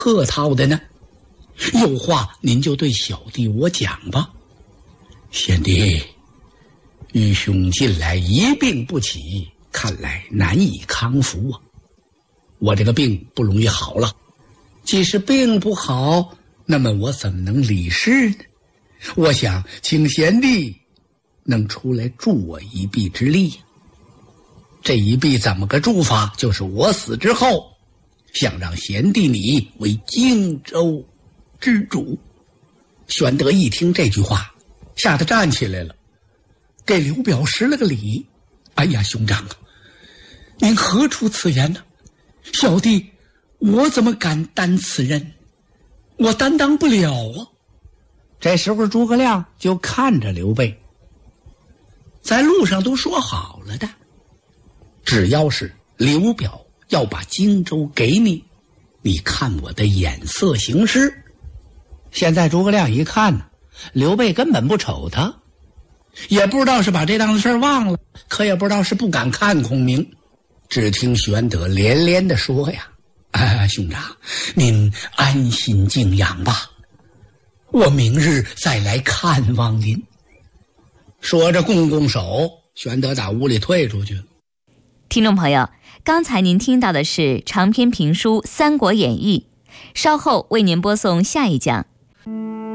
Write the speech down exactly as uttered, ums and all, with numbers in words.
客套的呢？有话您就对小弟我讲吧。贤弟，愚兄近来一病不起，看来难以康复啊。我这个病不容易好了，即使病不好，那么我怎么能理事呢？我想请贤弟能出来助我一臂之力。这一臂怎么个助法？就是我死之后，想让贤弟你为荆州之主。玄德一听这句话，吓得站起来了，给刘表施了个礼。哎呀，兄长啊，您何出此言呢？小弟我怎么敢担此任？我担当不了啊。这时候诸葛亮就看着刘备，在路上都说好了的，只要是刘表要把荆州给你，你看我的眼色行事。现在诸葛亮一看呢，刘备根本不瞅他，也不知道是把这档子事忘了，可也不知道是不敢看孔明。只听玄德连连的说呀：啊，兄长，您安心静养吧，我明日再来看望您。说着拱拱手，玄德打屋里退出去了。 听众朋友，刚才您听到的是长篇评书《三国演义》，稍后为您播送下一讲。